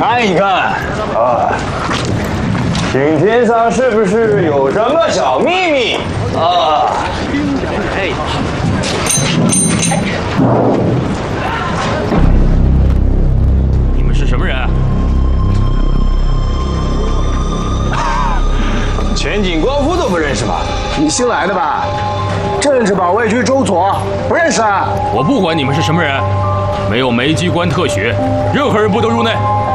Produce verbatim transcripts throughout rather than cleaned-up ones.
看一看啊，景天上是不是有什么小秘密啊？哎， 你们是什么人？ 全景光夫都不认识吗？ 你新来的吧？政治保卫局周佐，不认识啊？ 我不管你们是什么人，没有梅机关特许，任何人不得入内。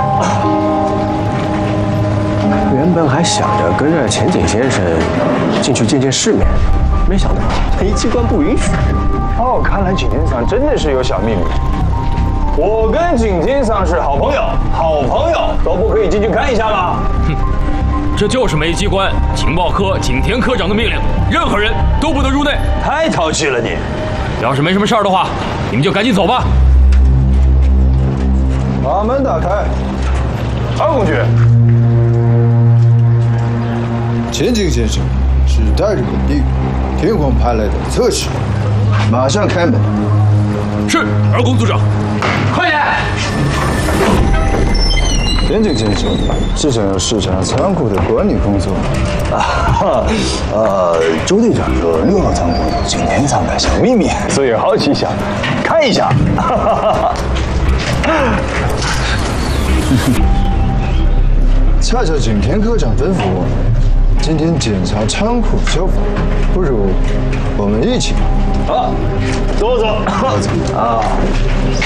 原本还想着跟着钱景先生进去见见世面，没想到梅机关不允许。 哦，看来景天上真的是有小秘密。我跟景天上是好朋友，好朋友都不可以进去看一下吗？ 哼，这就是梅机关情报科景田科长的命令，任何人都不得入内。 太淘气了你！ 要是没什么事儿的话，你们就赶紧走吧。 把门打开。二公爵， 钱景先生是带着本地天皇派来的特使，马上开门。 是，二公组长。 快点！ 钱景先生是想要视察仓库的管理工作。 啊，呃，周队长说六号仓库有景天上的小秘密，所以好奇想看一下。 恰恰景田科长吩咐我，今天检查仓库消防，不如我们一起。 好，坐坐。啊。